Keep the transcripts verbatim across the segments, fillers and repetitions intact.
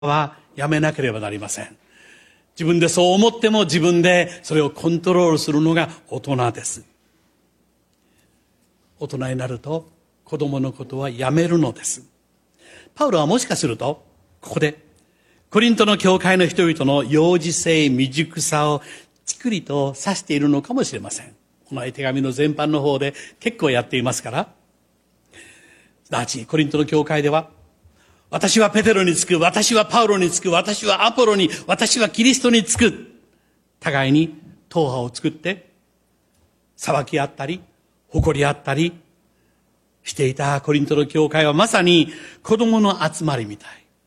はやめなければなりません。自分でそう思っても自分でそれをコントロールするのが大人です。大人になると子供のことはやめるのです。パウロはもしかするとここでコリントの教会の人々の幼児性未熟さをちくりと指しているのかもしれません。この手紙の全般の方で結構やっていますから、すなわちコリントの教会では、私はペテロにつく、私はパウロにつく、私はアポロに、私はキリストにつく、互いに党派を作って騒ぎ合ったり誇り合ったりしていたコリントの教会はまさに子供の集まりみたい。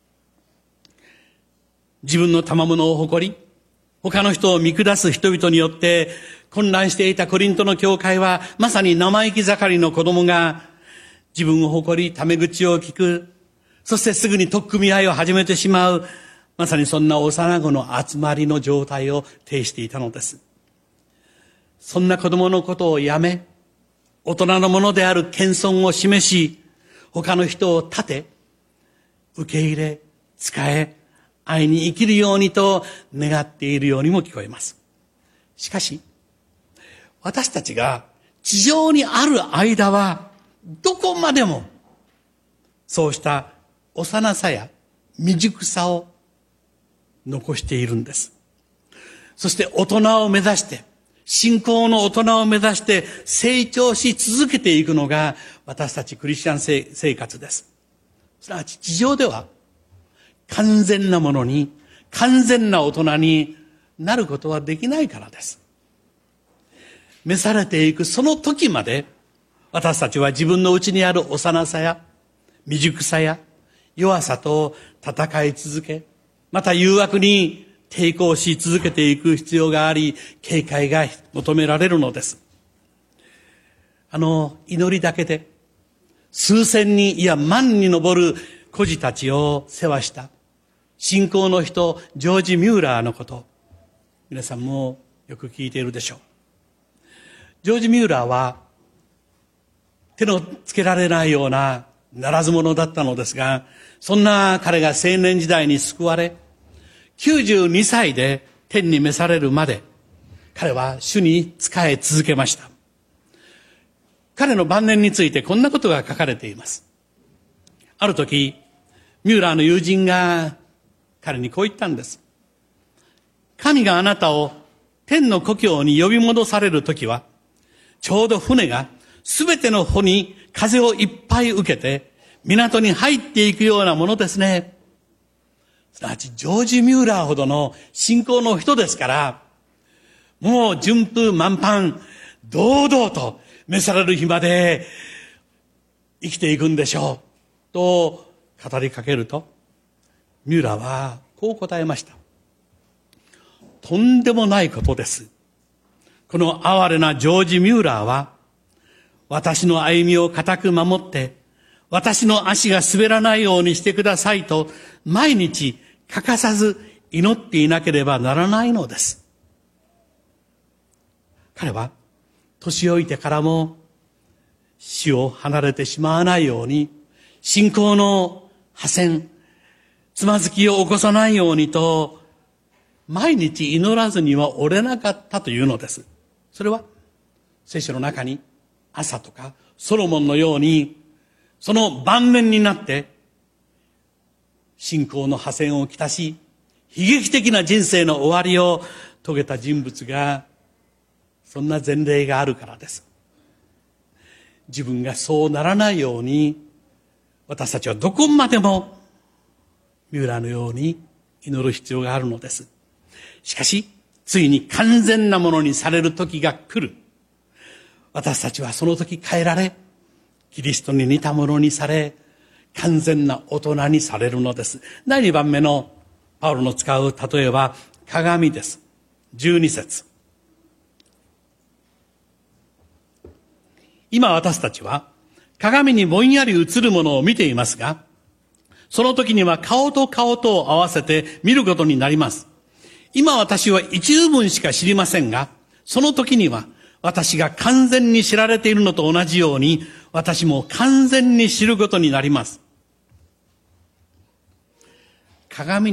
自分の賜物を誇り、他の人を見下す人々によって混乱していたコリントの教会は、まさに生意気盛りの子供が自分を誇り、タメ口を聞く、そしてすぐに取っ組み合いを始めてしまう、まさにそんな幼子の集まりの状態を呈していたのです。そんな子供のことをやめ、大人のものである謙遜を示し、他の人を立て、受け入れ、仕え、愛に生きるようにと願っているようにも聞こえます。しかし、私たちが地上にある間は、どこまでも、そうした幼さや未熟さを残しているんです。そして大人を目指して、信仰の大人を目指して成長し続けていくのが私たちクリスチャン生活です。すなわち地上では完全なものに、完全な大人になることはできないからです。召されていくその時まで、私たちは自分の内にある幼さや未熟さや弱さと戦い続け、また誘惑に抵抗し続けていく必要があり、警戒が求められるのです。あの祈りだけで数千人、いや万に上る孤児たちを世話した信仰の人ジョージ・ミューラーのこと、皆さんもよく聞いているでしょう。ジョージ・ミューラーは手のつけられないようなならず者だったのですが、そんな彼が青年時代に救われ、きゅうじゅうにさいで天に召されるまで彼は主に仕え続けました。彼の晩年についてこんなことが書かれています。ある時ミューラーの友人が彼にこう言ったんです。神があなたを天の故郷に呼び戻される時は、ちょうど船がすべての帆に風をいっぱい受けて港に入っていくようなものですね。すなわちジョージ・ミューラーほどの信仰の人ですから、もう順風満帆、堂々と召される日まで生きていくんでしょうと語りかけると、ミューラーはこう答えました。とんでもないことです。この哀れなジョージ・ミューラーは私の歩みを固く守って、私の足が滑らないようにしてくださいと毎日欠かさず祈っていなければならないのです。彼は年老いてからも死を離れてしまわないように、信仰の破線、つまずきを起こさないようにと毎日祈らずにはおれなかったというのです。それは聖書の中に朝とかソロモンのように、その晩年になって信仰の破線をきたし、悲劇的な人生の終わりを遂げた人物が、そんな前例があるからです。自分がそうならないように、私たちはどこまでもミューラーのように祈る必要があるのです。しかしついに完全なものにされる時が来る。私たちはその時変えられ、キリストに似たものにされ、完全な大人にされるのです。だいにばんめのパウロの使う例えは鏡です。じゅうに節。今私たちは鏡にぼんやり映るものを見ていますが、その時には顔と顔とを合わせて見ることになります。今私は一部分しか知りませんが、その時には私が完全に知られているのと同じように、私も完全に知ることになります。 鏡